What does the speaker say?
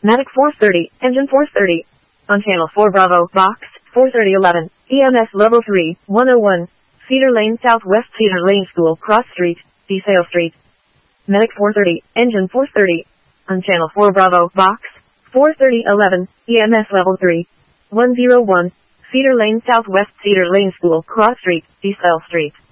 Medic 430, engine 430. On channel 4 Bravo, box 43011, EMS level 3, 101. Cedar Lane Southwest, Cedar Lane School, Cross Street, DeSale Street. Medic 430, engine 430. On channel 4 Bravo, box 43011, EMS level 3, 101. Cedar Lane Southwest, Cedar Lane School, Cross Street, DeSale Street.